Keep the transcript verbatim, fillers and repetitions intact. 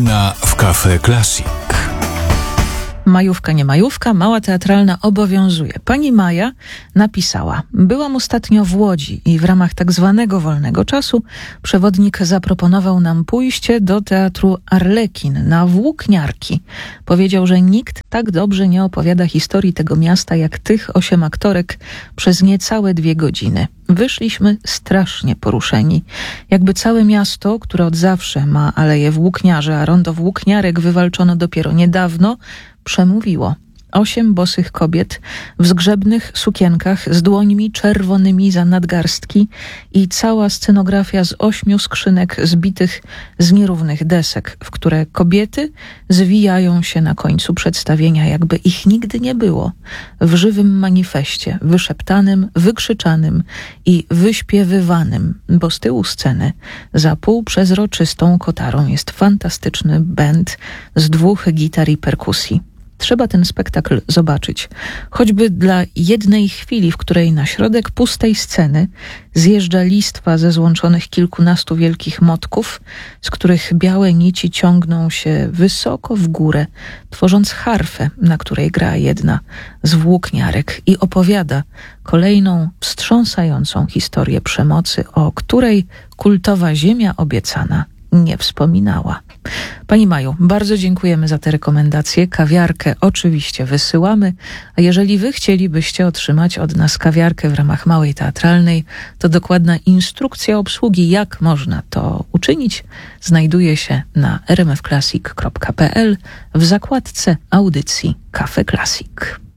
Na w Cafe Classic. Majówka, nie majówka, mała teatralna obowiązuje. Pani Maja napisała: byłam ostatnio w Łodzi i w ramach tak zwanego wolnego czasu przewodnik zaproponował nam pójście do teatru Arlekin na Włókniarki. Powiedział, że nikt tak dobrze nie opowiada historii tego miasta jak tych osiem aktorek przez niecałe dwie godziny. Wyszliśmy strasznie poruszeni. Jakby całe miasto, które od zawsze ma aleje włókniarzy, a rondo włókniarek wywalczono dopiero niedawno, przemówiło. Osiem bosych kobiet w zgrzebnych sukienkach z dłońmi czerwonymi za nadgarstki i cała scenografia z ośmiu skrzynek zbitych z nierównych desek, w które kobiety zwijają się na końcu przedstawienia, jakby ich nigdy nie było. W żywym manifestie, wyszeptanym, wykrzyczanym i wyśpiewywanym, bo z tyłu sceny, za półprzezroczystą kotarą, jest fantastyczny band z dwóch gitar i perkusji. Trzeba ten spektakl zobaczyć, choćby dla jednej chwili, w której na środek pustej sceny zjeżdża listwa ze złączonych kilkunastu wielkich motków, z których białe nici ciągną się wysoko w górę, tworząc harfę, na której gra jedna z włókniarek i opowiada kolejną wstrząsającą historię przemocy, o której kultowa Ziemia Obiecana nie wspominała. Pani Maju, bardzo dziękujemy za te rekomendacje. Kawiarkę oczywiście wysyłamy, a jeżeli wy chcielibyście otrzymać od nas kawiarkę w ramach Małej Teatralnej, to dokładna instrukcja obsługi, jak można to uczynić, znajduje się na r m f classic kropka p l w zakładce audycji Cafe Classic.